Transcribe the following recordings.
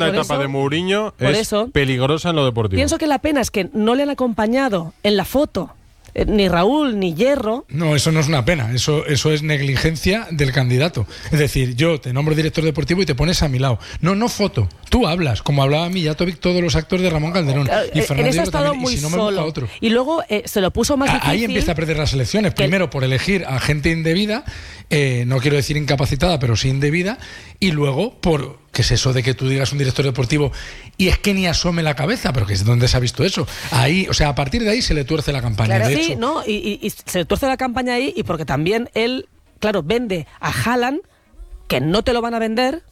segunda etapa de Mourinho es peligrosa en lo deportivo. Pienso que la pena es que no le han acompañado en la foto ni Raúl ni Hierro. No, eso no es una pena, eso es negligencia del candidato. Es decir, yo te nombro director deportivo y te pones a mi lado. No foto, tú hablas, como hablaba Mijatovic, todos los actores de Ramón Calderón. Y Fernando Hierro también, muy y si no solo. me gusta otro. Y luego se lo puso más difícil. Ahí empieza a perder las elecciones. Primero por elegir a gente indebida, no quiero decir incapacitada, pero sí indebida, y luego por... ¿Qué es eso de que tú digas un director deportivo y es que ni asome la cabeza? Pero que es donde se ha visto eso. Ahí, o sea, a partir de ahí se le tuerce la campaña. Claro, de sí, hecho. ¿no? Y se le tuerce la campaña ahí y porque también él, claro, vende a Haaland, que no te lo van a vender,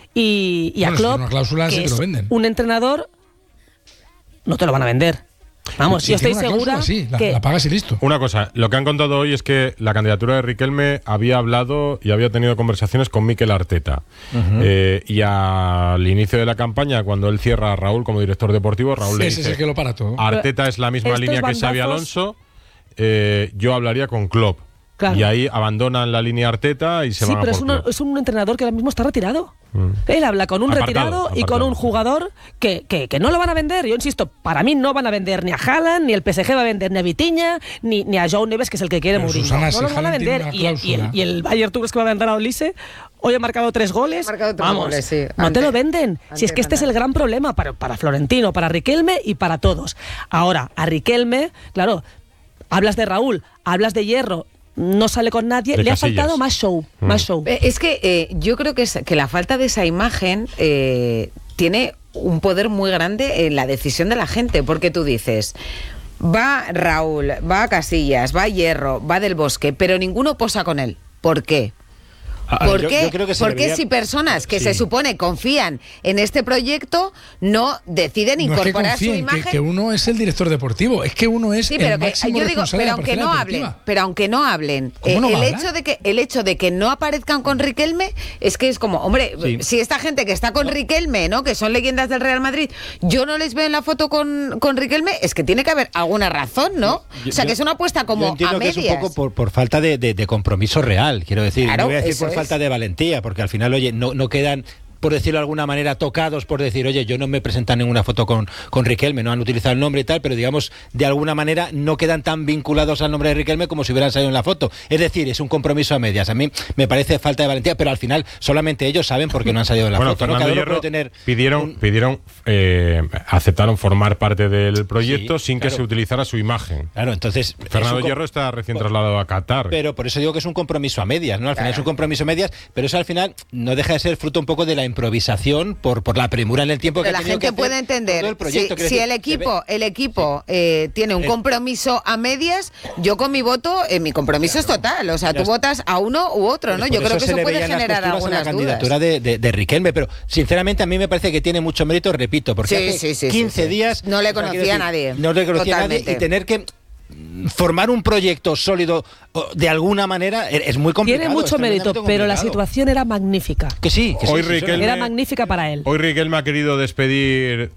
y a Klopp, una cláusula que que lo venden. Un entrenador, no te lo van a vender. Vamos, si yo estoy segura cláusula, que la pagas y listo. Una cosa, lo que han contado hoy es que la candidatura de Riquelme había hablado y había tenido conversaciones con Mikel Arteta. Y al inicio de la campaña, cuando él cierra a Raúl como director deportivo, Raúl le dice: ese es el que lo para todo. Arteta es la misma línea que Xabi Alonso, yo hablaría con Klopp. Claro. Y ahí abandonan la línea Arteta y se van a por Klopp. Sí, pero es un entrenador que ahora mismo está retirado. Él habla con un retirado y con un jugador que no lo van a vender. Yo insisto, para mí no van a vender ni a Haaland, ni el PSG va a vender ni a Vitinha, ni a João Neves, que es el que quiere Mourinho. No lo van a vender. Y el Bayern, ¿tú crees que va a vender a Olise? Hoy ha marcado 3 goles. Vamos, sí. No te lo venden. Si es que este es el gran problema para Florentino, para Riquelme y para todos. Ahora, a Riquelme, claro, hablas de Raúl, hablas de Hierro, no sale con nadie, le ha faltado más show. Es que yo creo que la falta de esa imagen tiene un poder muy grande en la decisión de la gente, porque tú dices, va Raúl, va Casillas, va Hierro, va Del Bosque, pero ninguno posa con él. ¿Por qué? ¿Por qué? Porque si personas que se supone confían en este proyecto no deciden incorporar su imagen. Que uno es el director deportivo, es que uno es el máximo responsable de la pero aunque no hablen, el hecho de que no aparezcan con Riquelme es que es como, hombre, si esta gente que está con Riquelme, ¿no?, que son leyendas del Real Madrid, yo no les veo en la foto con Riquelme, es que tiene que haber alguna razón, ¿no? O sea, que es una apuesta como a medias. Que es un poco por falta de compromiso real, quiero decir. Claro, no voy a decir por falta de valentía, porque al final, oye, no quedan, por decirlo de alguna manera, tocados por decir, oye, yo no me he presentado en ninguna foto con Riquelme, no han utilizado el nombre y tal, pero digamos, de alguna manera no quedan tan vinculados al nombre de Riquelme como si hubieran salido en la foto. Es decir, es un compromiso a medias. A mí me parece falta de valentía, pero al final solamente ellos saben por qué no han salido en la foto. Fernando Hierro pidieron aceptaron formar parte del proyecto sin que se utilizara su imagen. Claro, entonces Fernando Hierro está recién trasladado a Qatar. Pero por eso digo que es un compromiso a medias, ¿no? Al final es un compromiso a medias, pero eso al final no deja de ser fruto un poco de la improvisación por la premura en el tiempo que ha tenido que hacer. La gente puede entender, si el equipo tiene un compromiso a medias, yo con mi voto, mi compromiso es total, o sea, tú votas a uno u otro, ¿no? Yo creo que eso puede generar algunas la candidatura de Riquelme, pero sinceramente a mí me parece que tiene mucho mérito, repito, porque hace 15 días no le conocía a nadie. No le conocía a nadie y tener que formar un proyecto sólido de alguna manera es muy complicado. Tiene mucho mérito, pero la situación era magnífica. Que sí, era magnífica para él. Hoy Riquelme ha querido despedir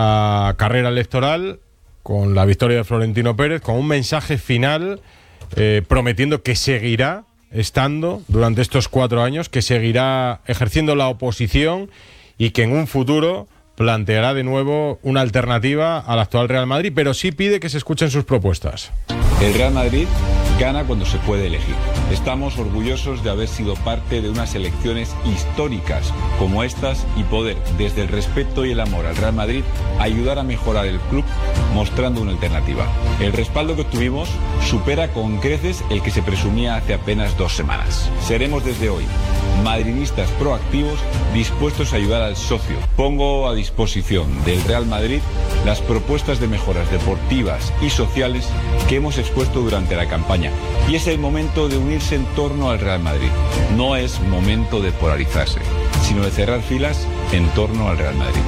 la carrera electoral con la victoria de Florentino Pérez, con un mensaje final prometiendo que seguirá estando durante estos 4 años, que seguirá ejerciendo la oposición y que en un futuro planteará de nuevo una alternativa al actual Real Madrid, pero sí pide que se escuchen sus propuestas. El Real Madrid gana cuando se puede elegir. Estamos orgullosos de haber sido parte de unas elecciones históricas como estas y poder, desde el respeto y el amor al Real Madrid, ayudar a mejorar el club mostrando una alternativa. El respaldo que obtuvimos supera con creces el que se presumía hace apenas 2 semanas. Seremos desde hoy madridistas proactivos dispuestos a ayudar al socio. Pongo a disposición del Real Madrid las propuestas de mejoras deportivas y sociales que hemos expuesto durante la campaña. Y es el momento de unirse en torno al Real Madrid. No es momento de polarizarse, sino de cerrar filas en torno al Real Madrid.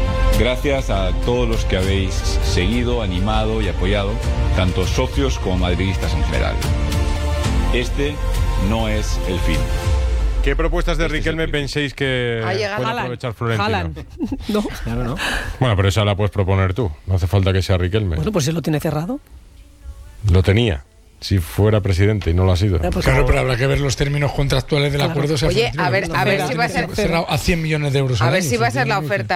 Gracias a todos los que habéis seguido, animado y apoyado, tanto socios como madridistas en general. Este no es el fin. ¿Qué propuestas de Riquelme penséis que puede aprovechar Florentino? No. Claro, no. Bueno, pero esa la puedes proponer tú. No hace falta que sea Riquelme. Bueno, pues si lo tiene cerrado. Lo tenía. Si fuera presidente y no lo ha sido. Claro, pero habrá que ver los términos contractuales del acuerdo. Oye, a ver si va a ser cerrado a 100 millones de euros. A ver si va a ser la oferta